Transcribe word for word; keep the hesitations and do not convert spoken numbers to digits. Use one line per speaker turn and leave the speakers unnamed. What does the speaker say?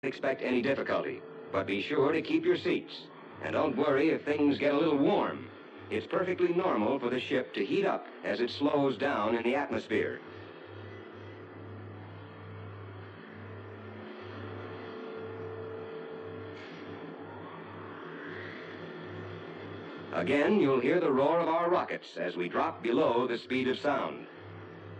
expect any difficulty, but be sure to keep your seats. And don't worry if things get a little warm. It's perfectly normal for the ship to heat up as it slows down in the atmosphere. Again, you'll hear the roar of our rockets as we drop below the speed of sound.